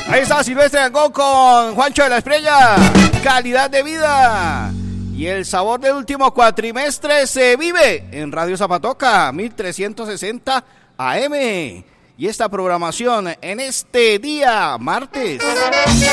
Ahí está Silvestre Dangond con Juancho de la Espriella. Calidad de vida. Y el sabor del último cuatrimestre se vive en Radio Zapatoca, 1360 AM. Y esta programación en este día, martes.